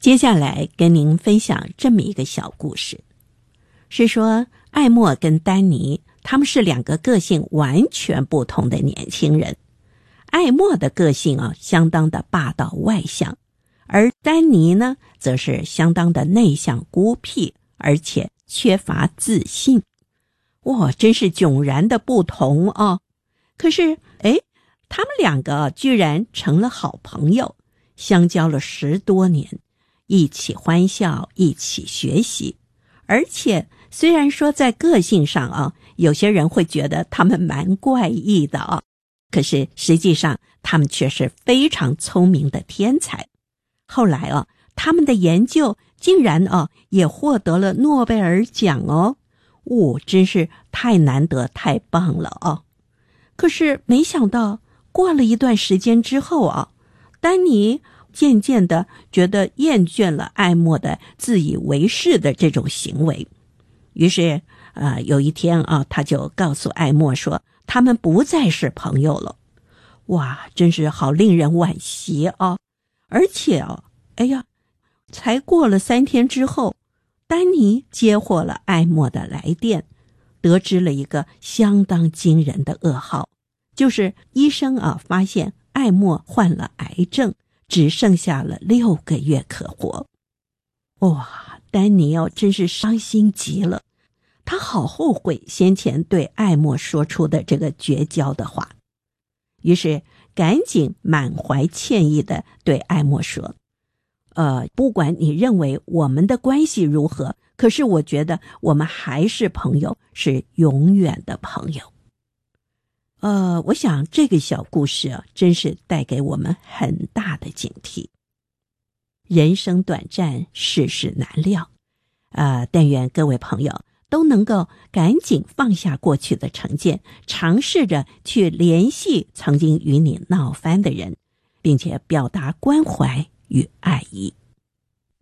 接下来跟您分享这么一个小故事，是说艾默跟丹尼他们是两个个性完全不同的年轻人。艾默的个性相当的霸道外向，而丹尼呢则是相当的内向孤僻，而且缺乏自信。哇，真是迥然的不同哦。可是他们两个居然成了好朋友，相交了10多年，一起欢笑，一起学习。而且虽然说在个性上有些人会觉得他们蛮怪异的可是实际上他们却是非常聪明的天才。后来他们的研究竟然也获得了诺贝尔奖真是太难得太棒了可是没想到过了一段时间之后丹尼渐渐的觉得厌倦了艾默的自以为是的这种行为。于是有一天他就告诉艾默说他们不再是朋友了。哇，真是好令人惋惜而且才过了3天之后，丹尼接获了艾默的来电，得知了一个相当惊人的噩耗，就是医生发现艾默患了癌症，只剩下了6个月可活。哇，丹尼真是伤心极了，他好后悔先前对艾默说出的这个绝交的话，于是赶紧满怀歉意地对艾默说不管你认为我们的关系如何，可是我觉得我们还是朋友，是永远的朋友。我想这个小故事真是带给我们很大的警惕。人生短暂，世事难料但愿各位朋友都能够赶紧放下过去的成见，尝试着去联系曾经与你闹翻的人，并且表达关怀与爱意。